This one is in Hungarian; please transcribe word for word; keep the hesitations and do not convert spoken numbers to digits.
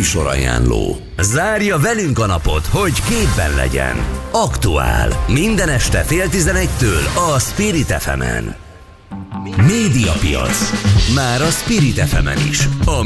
műsorajánló. Zárja velünk a napot, hogy képben legyen. Aktuál. Minden este fél tizenegytől a Spirit ef emen. Médiapiac. Már a Spirit ef emen is. A